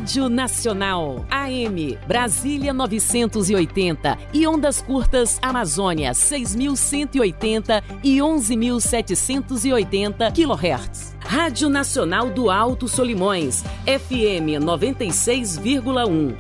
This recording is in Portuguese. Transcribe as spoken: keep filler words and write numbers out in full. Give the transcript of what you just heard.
Rádio Nacional, A M, Brasília novecentos e oitenta e ondas curtas Amazônia seis mil cento e oitenta e onze mil setecentos e oitenta quilohertz. Rádio Nacional do Alto Solimões, F M noventa e seis vírgula um,